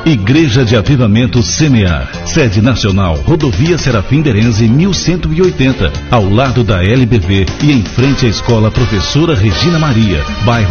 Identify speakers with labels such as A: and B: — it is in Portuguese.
A: Igreja de Avivamento Semear. Sede nacional, Rodovia Serafim Derenze 1180, ao lado da LBV e em frente à Escola Professora Regina Maria, bairro